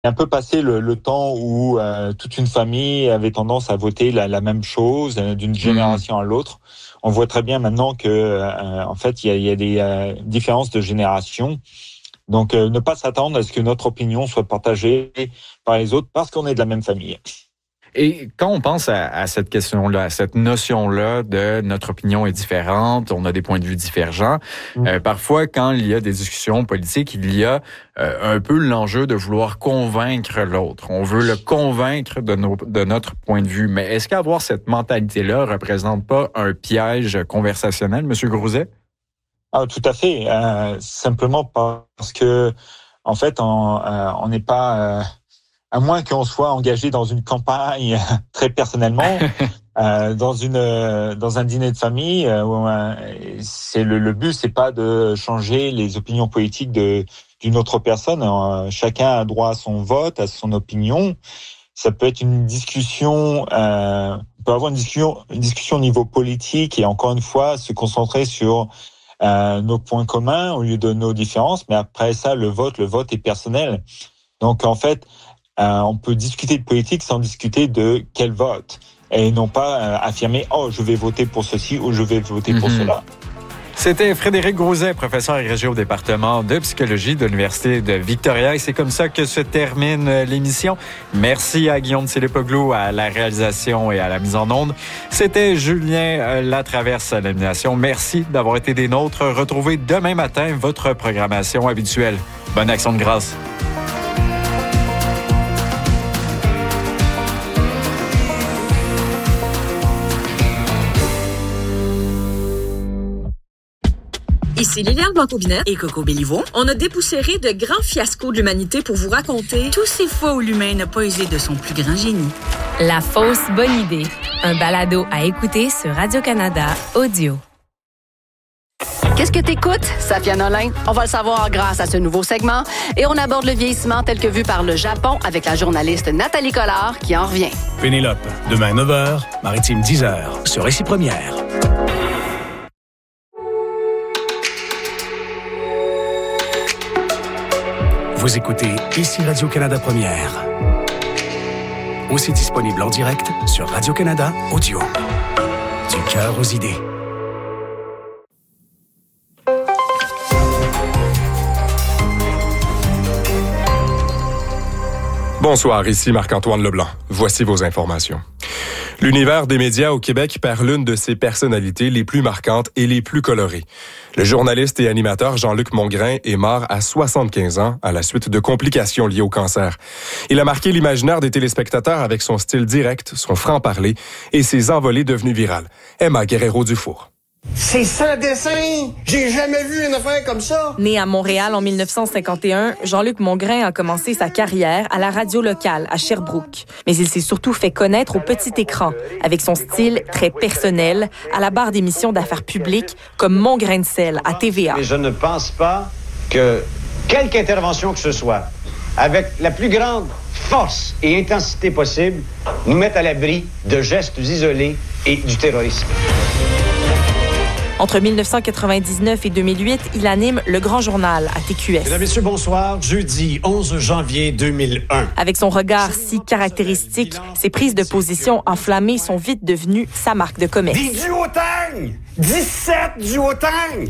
un peu passé le temps où toute une famille avait tendance à voter la même chose d'une génération à l'autre. On voit très bien maintenant que en fait il y a des différences de génération. Donc ne pas s'attendre à ce que notre opinion soit partagée par les autres parce qu'on est de la même famille. Et quand on pense à cette question-là, à cette notion-là de notre opinion est différente, on a des points de vue divergents, parfois quand il y a des discussions politiques, il y a un peu l'enjeu de vouloir convaincre l'autre. On veut le convaincre de notre point de vue. Mais est-ce qu'avoir cette mentalité-là représente pas un piège conversationnel, M. Grouzet? Ah, tout à fait. Simplement parce que, en fait, on n'est pas... à moins qu'on soit engagé dans une campagne très personnellement, dans un dîner de famille, c'est le but, c'est pas de changer les opinions politiques d'une autre personne. Chacun a droit à son vote, à son opinion. Ça peut être une discussion, on peut avoir une discussion au niveau politique et encore une fois se concentrer sur nos points communs au lieu de nos différences. Mais après ça, le vote est personnel. Donc en fait, on peut discuter de politique sans discuter de quel vote et non pas affirmer « Oh, je vais voter pour ceci ou je vais voter pour cela ». C'était Frédéric Grouzet, professeur agrégé au département de psychologie de l'Université de Victoria. Et c'est comme ça que se termine l'émission. Merci à Guillaume Tselepoglou à la réalisation et à la mise en onde. C'était Julien Latraverse à l'animation. Merci d'avoir été des nôtres. Retrouvez demain matin votre programmation habituelle. Bonne action de grâce. Ici Liliane Blanco-Binet et Coco Béliveau. On a dépoussiéré de grands fiascos de l'humanité pour vous raconter tous ces fois où l'humain n'a pas usé de son plus grand génie. La fausse bonne idée. Un balado à écouter sur Radio-Canada Audio. Qu'est-ce que t'écoutes, Safia Nolin? On va le savoir grâce à ce nouveau segment. Et on aborde le vieillissement tel que vu par le Japon avec la journaliste Nathalie Collard qui en revient. Pénélope, demain 9h, Maritime 10h, sur Ici Première. Vous écoutez Ici Radio-Canada Première. Aussi disponible en direct sur Radio-Canada Audio. Du cœur aux idées. Bonsoir, ici Marc-Antoine Leblanc. Voici vos informations. L'univers des médias au Québec perd l'une de ses personnalités les plus marquantes et les plus colorées. Le journaliste et animateur Jean-Luc Mongrain est mort à 75 ans à la suite de complications liées au cancer. Il a marqué l'imaginaire des téléspectateurs avec son style direct, son franc-parler et ses envolées devenues virales. Emma Guerrero-Dufour. C'est sans dessin! J'ai jamais vu une affaire comme ça! Né à Montréal en 1951, Jean-Luc Mongrain a commencé sa carrière à la radio locale à Sherbrooke. Mais il s'est surtout fait connaître au petit écran, avec son style très personnel, à la barre d'émissions d'affaires publiques comme Mon grain de sel à TVA. Et je ne pense pas que quelque intervention que ce soit, avec la plus grande force et intensité possible, nous mette à l'abri de gestes isolés et du terrorisme. Entre 1999 et 2008, il anime Le Grand Journal à TQS. Mesdames et messieurs, bonsoir. Jeudi 11 janvier 2001. Avec son regard si caractéristique, ses prises de position enflammées sont vite devenues sa marque de commerce. Des duotangs! 17 duotangs!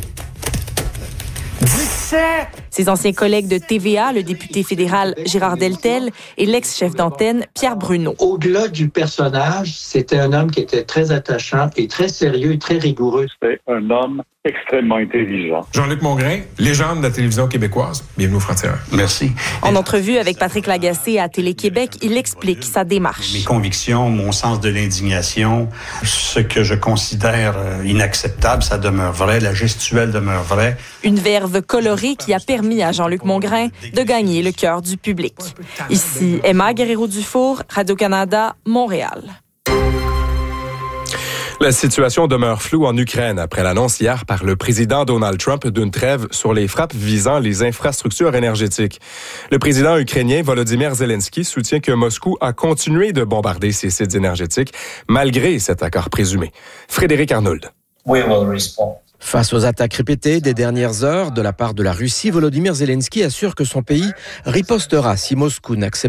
17! Ses anciens collègues de TVA, le député fédéral Gérard Deltel et l'ex-chef d'antenne Pierre Bruno. Au-delà du personnage, c'était un homme qui était très attachant et très sérieux et très rigoureux. C'était un homme extrêmement intelligent. Jean-Luc Mongrain, légende de la télévision québécoise. Bienvenue au Frontières. Merci. En entrevue avec Patrick Lagacé à Télé-Québec, il explique sa démarche. Mes convictions, mon sens de l'indignation, ce que je considère inacceptable, ça demeure vrai, la gestuelle demeure vraie. Une verve colorée qui a permis à Jean-Luc Mongrain de gagner le cœur du public. Ici, Emma Guerrero-Dufour, Radio-Canada, Montréal. La situation demeure floue en Ukraine après l'annonce hier par le président Donald Trump d'une trêve sur les frappes visant les infrastructures énergétiques. Le président ukrainien Volodymyr Zelensky soutient que Moscou a continué de bombarder ses sites énergétiques malgré cet accord présumé. Frédéric Arnould. Face aux attaques répétées des dernières heures de la part de la Russie, Volodymyr Zelensky assure que son pays ripostera si Moscou n'accepte